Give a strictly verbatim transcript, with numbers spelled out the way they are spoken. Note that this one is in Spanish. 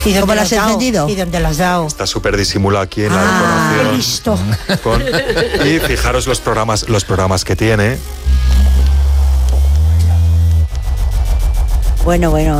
¿Y ¿Cómo lo has encendido? ¿Y dónde lo has dado? Está súper disimulado aquí en ah, la decoración. Listo. Con, y fijaros los programas, los programas que tiene. Bueno, bueno.